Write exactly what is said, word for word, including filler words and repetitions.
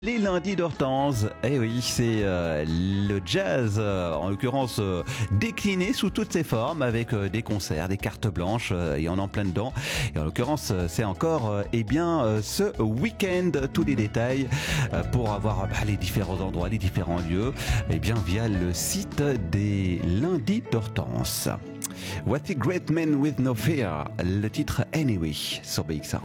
Les lundis d'Hortense, eh oui, c'est euh, le jazz, euh, en l'occurrence euh, décliné sous toutes ses formes, avec euh, des concerts, des cartes blanches, euh, et on en plein dedans. Et en l'occurrence, euh, c'est encore, euh, eh bien, euh, ce week-end, tous les détails euh, pour avoir bah, les différents endroits, les différents lieux, eh bien, via le site des lundis d'Hortense. What a Great Man with No Fear, le titre Anyway sur B X A.